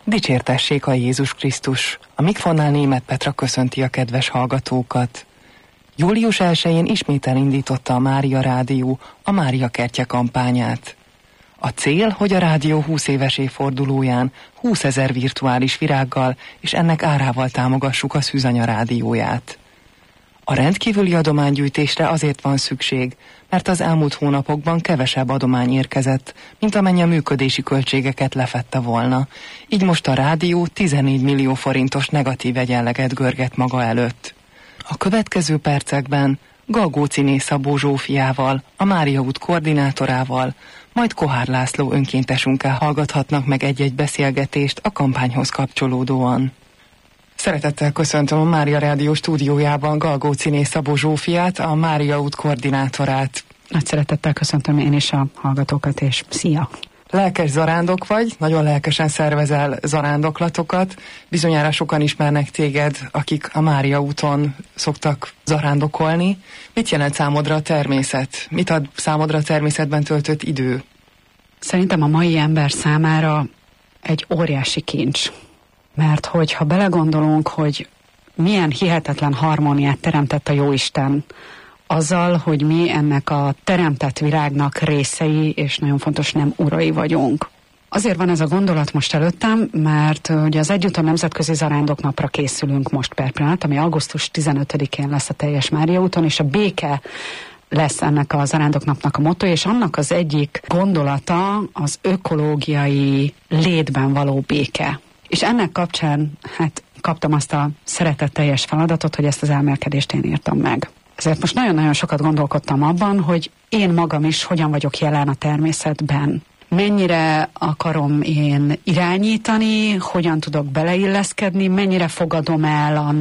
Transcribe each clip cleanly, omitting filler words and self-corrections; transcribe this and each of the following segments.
Dicsértessék a Jézus Krisztus! A mikrofonnál Németh Petra köszönti a kedves hallgatókat. Július 1-én ismét elindította a Mária Rádió a Mária Kertje kampányát. A cél, hogy a rádió 20 éves évfordulóján 20 000 virtuális virággal és ennek árával támogassuk a Szűzanya rádióját. A rendkívüli adománygyűjtésre azért van szükség, mert az elmúlt hónapokban kevesebb adomány érkezett, mint amennyi a működési költségeket lefedte volna. Így most a rádió 14 millió forintos negatív egyenleget görget maga előtt. A következő percekben Galgóciné Szabó Zsófiával, a Mária út koordinátorával, majd Kohár László önkéntesünkkel hallgathatnak meg egy-egy beszélgetést a kampányhoz kapcsolódóan. Szeretettel köszöntöm a Mária Rádió stúdiójában Galgóciné Szabó Zsófiát, a Mária út koordinátorát. Nagy szeretettel köszöntöm én is a hallgatókat, és szia! Lelkes zarándok vagy, nagyon lelkesen szervezel zarándoklatokat. Bizonyára sokan ismernek téged, akik a Mária úton szoktak zarándokolni. Mit jelent számodra a természet? Mit ad számodra a természetben töltött idő? Szerintem a mai ember számára egy óriási kincs. Mert hogyha belegondolunk, hogy milyen hihetetlen harmóniát teremtett a Jóisten azzal, hogy mi ennek a teremtett világnak részei, és nagyon fontos, nem urai vagyunk. Azért van ez a gondolat most előttem, mert ugye az Együtt Nemzetközi Zarándoknapra készülünk most per pillanat, ami augusztus 15-én lesz a teljes Mária úton, és a béke lesz ennek a zarándoknapnak a motto, és annak az egyik gondolata az ökológiai létben való béke. És ennek kapcsán kaptam azt a szeretetteljes feladatot, hogy ezt az emelkedést én írtam meg. Ezért most nagyon-nagyon sokat gondolkodtam abban, hogy én magam is hogyan vagyok jelen a természetben. Mennyire akarom én irányítani, hogyan tudok beleilleszkedni, mennyire fogadom el a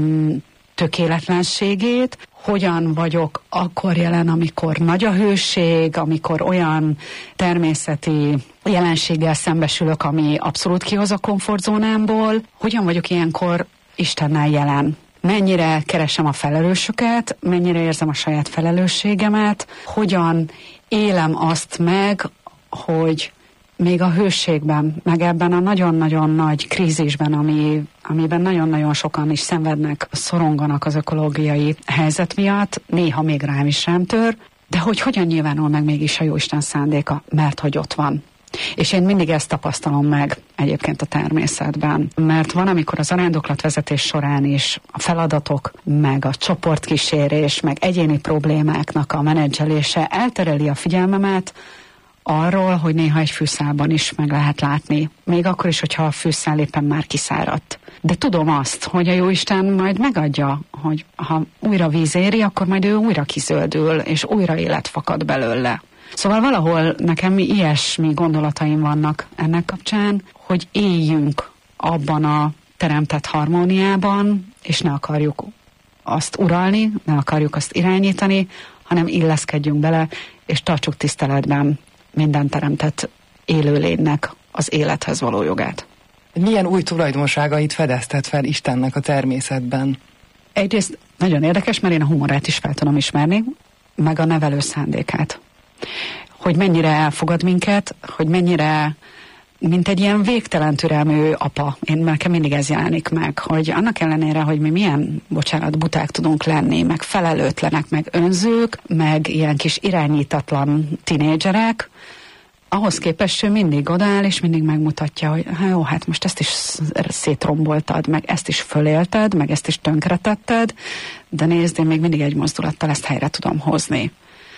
tökéletlenségét, hogyan vagyok akkor jelen, amikor nagy a hőség, amikor olyan természeti jelenséggel szembesülök, ami abszolút kihoz a komfortzónámból, hogyan vagyok ilyenkor Istennel jelen. Mennyire keresem a felelősöket, mennyire érzem a saját felelősségemet, hogyan élem azt meg, hogy még a hőségben, meg ebben a nagyon-nagyon nagy krízisben, amiben nagyon-nagyon sokan is szenvednek, szoronganak az ökológiai helyzet miatt, néha még rám is rám tör, de hogy hogyan nyilvánul meg mégis a Jóisten szándéka, mert hogy ott van. És én mindig ezt tapasztalom meg egyébként a természetben, mert van, amikor a zarándoklatvezetés során is a feladatok, meg a csoportkísérés, meg egyéni problémáknak a menedzselése eltereli a figyelmemet arról, hogy néha egy fűszálban is meg lehet látni, még akkor is, hogyha a fűszál éppen már kiszáradt. De tudom azt, hogy a Jóisten majd megadja, hogy ha újra víz éri, akkor majd ő újra kizöldül, és újra élet fakad belőle. Szóval valahol nekem ilyesmi gondolataim vannak ennek kapcsán, hogy éljünk abban a teremtett harmóniában, és ne akarjuk azt uralni, ne akarjuk azt irányítani, hanem illeszkedjünk bele, és tartsuk tiszteletben minden teremtett élőlénynek az élethez való jogát. Milyen új tulajdonságait fedezted fel Istennek a természetben? Egyrészt nagyon érdekes, mert én a humorát is fel tudom ismerni, meg a nevelő szándékát. Hogy mennyire elfogad minket, hogy mennyire, mint egy ilyen végtelen türelmű apa. Nekem mindig ez jelenik meg, hogy annak ellenére, hogy mi milyen, buták tudunk lenni, meg felelőtlenek, meg önzők, meg ilyen kis irányítatlan tinédzserek, ahhoz képest ő mindig odaáll, és mindig megmutatja, hogy hát most ezt is szétromboltad, meg ezt is fölélted, meg ezt is tönkretetted, de nézd, én még mindig egy mozdulattal ezt helyre tudom hozni.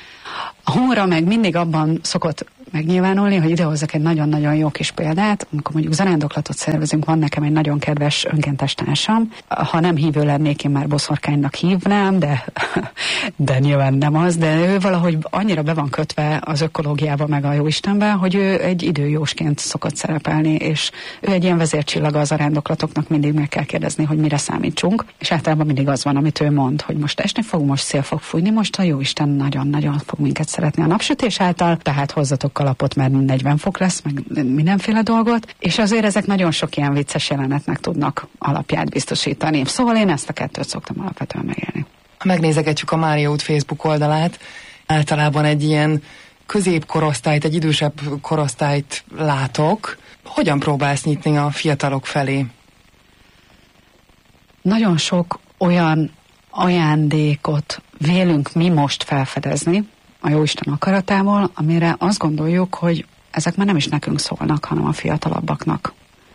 A humora meg mindig abban szokott megnyilvánulni, hogy idehozzak egy nagyon-nagyon jó kis példát. Amikor mondjuk zarándoklatot szervezünk, van nekem egy nagyon kedves önkéntes társam. Ha nem hívő lennék, én már boszorkánynak hívnám, de nyilván nem az, de ő valahogy annyira be van kötve az ökológiába meg a Jóistenbe, hogy ő egy időjósként szokott szerepelni, és ő egy ilyen vezércsillaga az zarándoklatoknak, mindig meg kell kérdezni, hogy mire számítsunk, és általában mindig az van, amit ő mond, hogy most esni fog, most szél fog fújni, most a Jóisten nagyon-nagyon fog minket szeretni a napsütés által, tehát hozzatok kalapot, mert 40 fok lesz, meg mindenféle dolgot, és azért ezek nagyon sok ilyen vicces jelenetnek tudnak alapját biztosítani. Szóval én ezt a kettőt szoktam alapvetően megélni. Ha megnézegetjük a Mária út Facebook oldalát, általában egy ilyen középkorosztályt, egy idősebb korosztályt látok. hogyan próbálsz nyitni a fiatalok felé? Nagyon sok olyan ajándékot vélünk mi most felfedezni a Jóisten akaratából, amire azt gondoljuk, hogy ezek már nem is nekünk szólnak, hanem a fiatalabbaknak.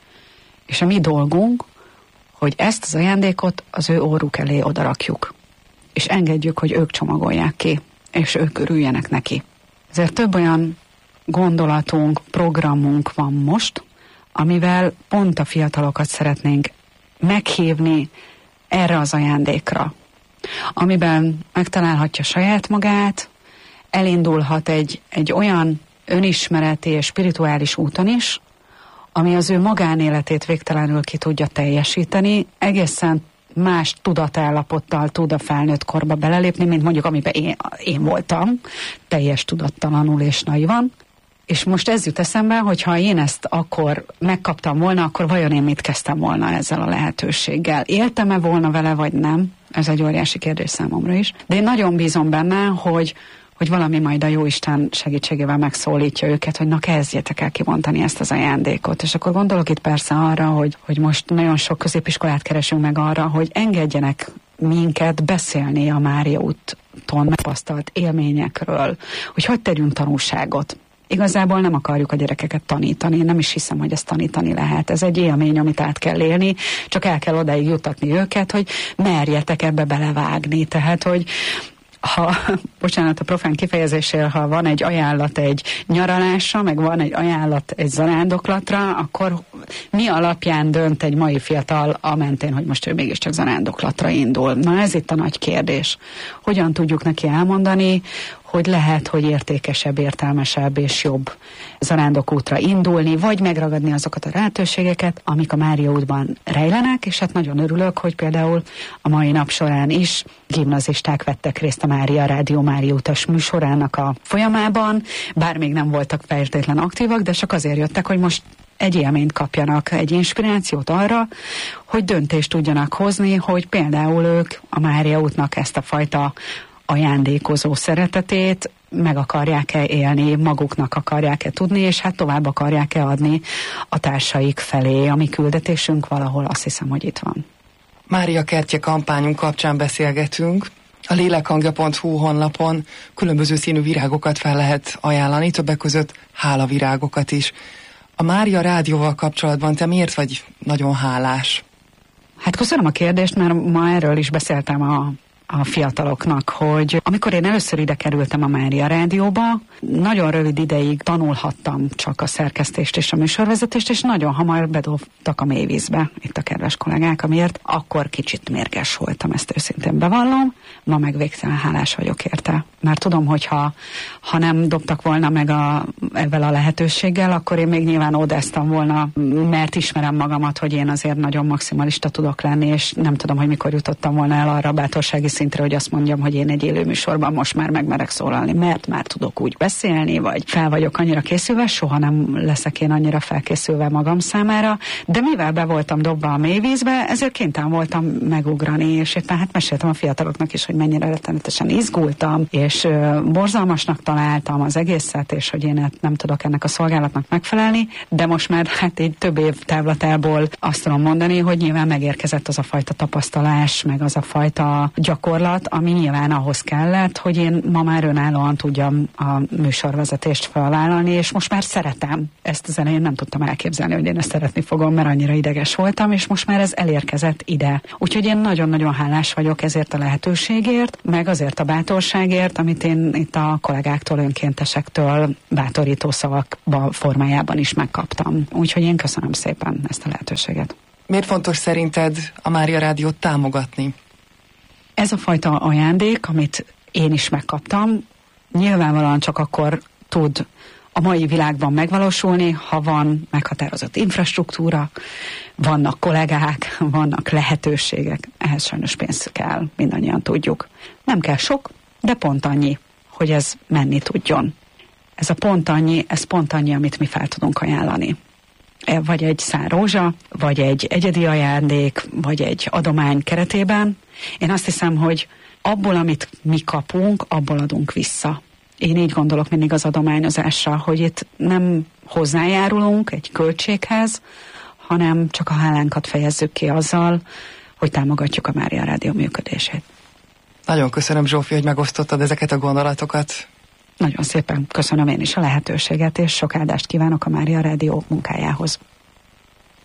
És a mi dolgunk, hogy ezt az ajándékot az ő orruk elé odarakjuk, és engedjük, hogy ők csomagolják ki, és ők örüljenek neki. Ezért több olyan gondolatunk, programunk van most, amivel pont a fiatalokat szeretnénk meghívni erre az ajándékra, amiben megtalálhatja saját magát, elindulhat egy olyan önismereti és spirituális úton is, ami az ő magánéletét végtelenül ki tudja teljesíteni, egészen más tudatállapottal tud a felnőtt korba belelépni, mint mondjuk amiben én voltam, teljes tudattalanul és naivan. És most ez jut eszembe, hogyha én ezt akkor megkaptam volna, akkor vajon én mit kezdtem volna ezzel a lehetőséggel? Éltem-e volna vele, vagy nem? Ez egy óriási kérdés számomra is. De én nagyon bízom benne, hogy valami majd a Jóisten segítségével megszólítja őket, hogy na kezdjétek el kibontani ezt az ajándékot. És akkor gondolok itt persze arra, hogy most nagyon sok középiskolát keresünk meg arra, hogy engedjenek minket beszélni a Mária úton megtapasztalt élményekről, hogy tegyünk tanulságot. Igazából nem akarjuk a gyerekeket tanítani, én nem is hiszem, hogy ezt tanítani lehet. Ez egy élmény, amit át kell élni, csak el kell odáig jutatni őket, hogy merjetek ebbe belevágni. Tehát, hogy bocsánat a profán kifejezésért, ha van egy ajánlat egy nyaralásra, meg van egy ajánlat egy zarándoklatra, akkor mi alapján dönt egy mai fiatal a mentén, hogy most ő mégiscsak zarándoklatra indul? Na ez itt a nagy kérdés. Hogyan tudjuk neki elmondani, hogy lehet, hogy értékesebb, értelmesebb és jobb zarándokútra indulni, vagy megragadni azokat a lehetőségeket, amik a Mária útban rejlenek, és hát nagyon örülök, hogy például a mai nap során is gimnazisták vettek részt a Mária Rádió Mária utas műsorának a folyamában, bár még nem voltak feltétlen aktívak, de csak azért jöttek, hogy most egy élményt kapjanak, egy inspirációt arra, hogy döntést tudjanak hozni, hogy például ők a Mária útnak ezt a fajta ajándékozó szeretetét meg akarják-e élni, maguknak akarják-e tudni, és hát tovább akarják-e adni a társaik felé. A mi küldetésünk valahol azt hiszem, hogy itt van. Mária Kertje kampányunk kapcsán beszélgetünk. A lélekhangja.hu honlapon különböző színű virágokat fel lehet ajánlani, többek között hálavirágokat is. A Mária Rádióval kapcsolatban te miért vagy nagyon hálás? Hát köszönöm a kérdést, mert ma erről is beszéltem a fiataloknak, hogy amikor én először ide kerültem a Mária Rádióba, nagyon rövid ideig tanulhattam csak a szerkesztést és a műsorvezetést, és nagyon hamar bedobtak a mélyvízbe itt a kedves kollégák, amiért akkor kicsit mérges voltam, ezt őszintén bevallom, ma meg végtelen hálás vagyok érte. Mert tudom, hogy ha nem dobtak volna meg ezzel a lehetőséggel, akkor én még nyilván odáztam volna, mert ismerem magamat, hogy én azért nagyon maximalista tudok lenni, és nem tudom, hogy mikor jutottam volna el arra a bátorsági szintre, hogy azt mondjam, hogy én egy élőműsorban most már megmerek szólalni, mert már tudok úgy beszélni, vagy fel vagyok annyira készülve, soha nem leszek én annyira felkészülve magam számára, de mivel be voltam dobva a mélyvízbe, ezért kénytelen voltam megugrani, és éppen hát meséltem a fiataloknak is, hogy mennyire rettenetesen izgultam, és borzalmasnak találtam az egészet, és hogy én nem tudok ennek a szolgálatnak megfelelni, de most már hát így több év távlatából azt tudom mondani, hogy nyilván megérkezett az a fajta tapasztalás, meg az a fajta gyakorlat, ami nyilván ahhoz kellett, hogy én ma már önállóan tudjam a műsorvezetést felvállalni, és most már szeretem. Ezt az elején nem tudtam elképzelni, hogy én ezt szeretni fogom, mert annyira ideges voltam, és most már ez elérkezett ide. Úgyhogy én nagyon-nagyon hálás vagyok ezért a lehetőségért, meg azért a bátorságért, amit én itt a kollégáktól, önkéntesektől bátorító szavak formájában is megkaptam. Úgyhogy én köszönöm szépen ezt a lehetőséget. Miért fontos szerinted a Mária Rádiót támogatni? Ez a fajta ajándék, amit én is megkaptam, nyilvánvalóan csak akkor tud a mai világban megvalósulni, ha van meghatározott infrastruktúra, vannak kollégák, vannak lehetőségek. Ehhez sajnos pénz kell, mindannyian tudjuk. Nem kell sok, de pont annyi, hogy ez menni tudjon. Ez pont annyi, amit mi fel tudunk ajánlani. Vagy egy szár rózsa, vagy egy egyedi ajándék, vagy egy adomány keretében. Én azt hiszem, hogy abból, amit mi kapunk, abból adunk vissza. Én így gondolok mindig az adományozásra, hogy itt nem hozzájárulunk egy költséghez, hanem csak a hálánkat fejezzük ki azzal, hogy támogatjuk a Mária Rádió működését. Nagyon köszönöm, Zsófi, hogy megosztottad ezeket a gondolatokat. Nagyon szépen köszönöm én is a lehetőséget, és sok áldást kívánok a Mária Rádió munkájához.